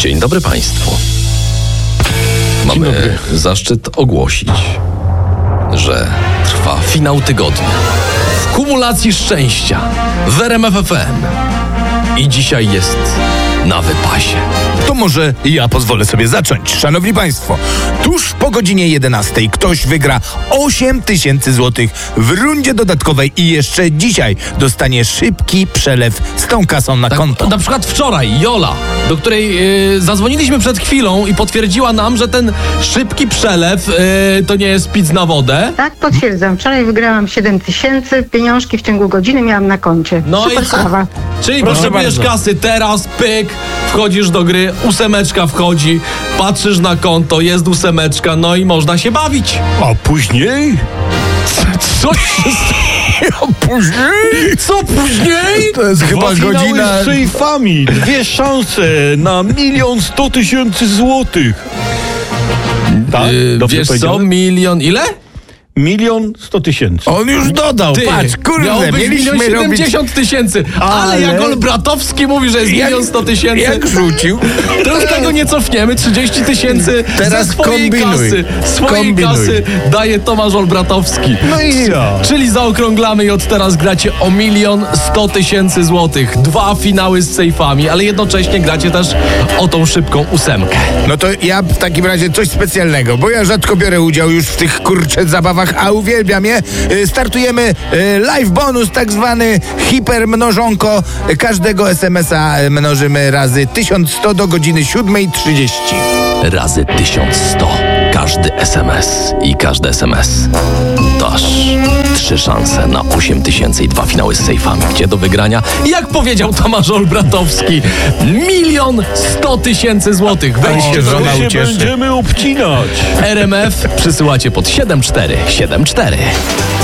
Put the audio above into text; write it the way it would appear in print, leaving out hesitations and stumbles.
Dzień dobry Państwu. Mamy zaszczyt ogłosić, że trwa finał tygodnia w kumulacji szczęścia w RMF FM. I dzisiaj jest na wypasie. To może ja pozwolę sobie zacząć. Szanowni Państwo, tuż po godzinie 11 ktoś wygra 8 000 złotych w rundzie dodatkowej i jeszcze dzisiaj dostanie szybki przelew z tą kasą na konto. Na przykład wczoraj Jola, do której zadzwoniliśmy przed chwilą i potwierdziła nam, że ten szybki przelew to nie jest pic na wodę. Tak, potwierdzam. Wczoraj wygrałam 7 000, pieniążki w ciągu godziny miałam na koncie. No super i sprawa. Czyli potrzebujesz kasy teraz, pyk, wchodzisz do gry, 8 wchodzi, patrzysz na konto, jest 8, no i można się bawić. A później? Coś A później? Co później? To jest chyba Dwa finały godzina... z sejfami, 2 szanse na 1 100 000 złotych. Tak? Dobrze Wiesz co, powiedziałem? milion ile? 1 100 000. On już dodał, patrz, miało kurde, być mieliśmy 1 robić... 70 000, ale jak Olbratowski mówi, że jest 1 100 000, Jak rzucił? to już tego nie cofniemy, 30 000 Teraz ze swojej kombinuj. kasy. Swojej kasy daje Tomasz Olbratowski. No i ja. Czyli zaokrąglamy i od teraz gracie o 1 100 000 złotych. 2 finały z sejfami, ale jednocześnie gracie też o tą szybką 8. No to ja w takim razie coś specjalnego, bo ja rzadko biorę udział już w tych kurczę zabawach, a uwielbiam je. Startujemy live bonus, tak zwany hipermnożonko. Każdego SMS-a mnożymy razy 1100 do godziny 7:30. Razy 1100. Każdy SMS i każdy SMS dasz 3 szanse na 8 000 i 2 finały z sejfami. Gdzie do wygrania? Jak powiedział Tomasz Olbratowski, 1 100 000 złotych. Weźcie się żona żona się ucieszy. będziemy obcinać. RMF przysyłacie pod 7474.